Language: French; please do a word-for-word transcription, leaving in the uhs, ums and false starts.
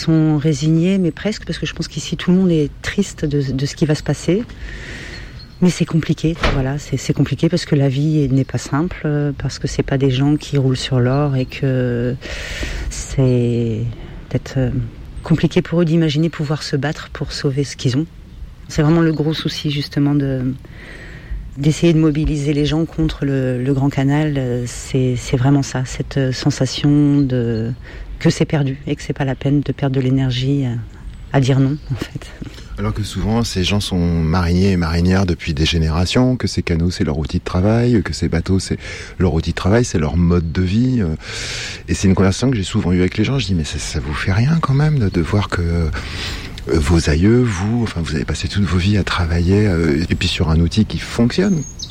sont résignés, mais presque, parce que je pense qu'ici tout le monde est triste de, de ce qui va se passer. Mais c'est compliqué, voilà, c'est, c'est compliqué parce que la vie n'est pas simple, parce que c'est pas des gens qui roulent sur l'or et que c'est peut-être compliqué pour eux d'imaginer pouvoir se battre pour sauver ce qu'ils ont. C'est vraiment le gros souci justement de, d'essayer de mobiliser les gens contre le, le Grand Canal. C'est, c'est vraiment ça, cette sensation de, que c'est perdu et que c'est pas la peine de perdre de l'énergie à, à dire non en fait. Alors que souvent, ces gens sont mariniers et marinières depuis des générations, que ces canaux, c'est leur outil de travail, que ces bateaux, c'est leur outil de travail, c'est leur mode de vie. Et c'est une conversation que j'ai souvent eue avec les gens. Je dis, mais ça, ça vous fait rien quand même de, de voir que vos aïeux, vous, enfin, vous avez passé toute vos vies à travailler, euh, et puis sur un outil qui fonctionne.